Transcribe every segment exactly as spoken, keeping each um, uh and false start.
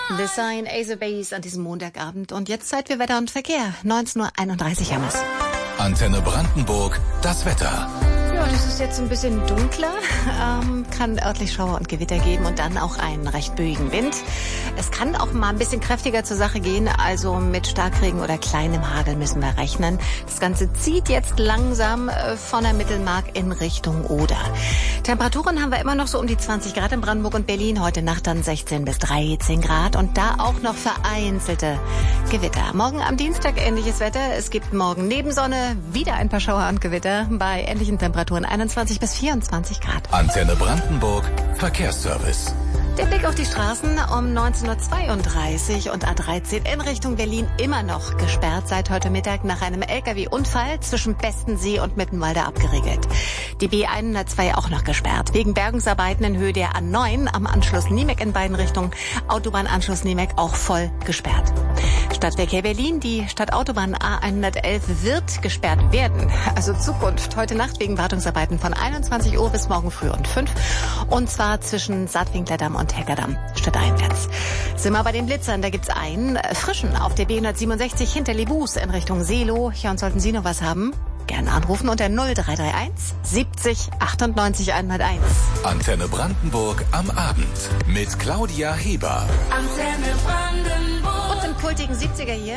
The Sign, Ace of Base an diesem Montagabend. Und jetzt Zeit für Wetter und Verkehr. neunzehn Uhr einunddreißig haben wir's. Antenne Brandenburg, das Wetter. Ja, das ist jetzt ein bisschen dunkler, ähm, kann örtlich Schauer und Gewitter geben und dann auch einen recht böigen Wind. Es kann auch mal ein bisschen kräftiger zur Sache gehen, also mit Starkregen oder kleinem Hagel müssen wir rechnen. Das Ganze zieht jetzt langsam von der Mittelmark in Richtung Oder. Temperaturen haben wir immer noch so um die zwanzig Grad in Brandenburg und Berlin, heute Nacht dann sechzehn bis dreizehn Grad und da auch noch vereinzelte Gewitter. Morgen am Dienstag ähnliches Wetter, es gibt morgen neben Sonne wieder ein paar Schauer und Gewitter bei ähnlichen Temperaturen. einundzwanzig bis vierundzwanzig Grad. Antenne Brandenburg, Verkehrsservice. Der Blick auf die Straßen um neunzehn Uhr zweiunddreißig und A dreizehn in Richtung Berlin immer noch gesperrt seit heute Mittag nach einem L K W-Unfall zwischen Bestensee und Mittenwalde abgeriegelt. Die B hundertzwei auch noch gesperrt. Wegen Bergungsarbeiten in Höhe der A neun am Anschluss Niemek in beiden Richtungen. Autobahnanschluss Niemek auch voll gesperrt. Stadtverkehr Berlin, die Stadtautobahn A hundertelf wird gesperrt werden. Also Zukunft. Heute Nacht wegen Wartungsarbeiten von einundzwanzig Uhr bis morgen früh um fünf. Und zwar zwischen Saatwinklerdamm und Heckerdamm stadteinwärts. Sind wir bei den Blitzern, da gibt's einen frischen auf der B hundertsiebenundsechzig hinter Lebus in Richtung Seelow. Ja, und sollten Sie noch was haben, gerne anrufen unter null drei drei eins siebzig achtundneunzig hunderteins. Antenne Brandenburg am Abend mit Claudia Heber. Antenne Brandenburg. Und im kultigen siebziger hier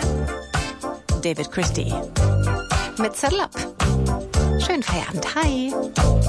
David Christie mit Settle Up. Schönen Feierabend. Hi.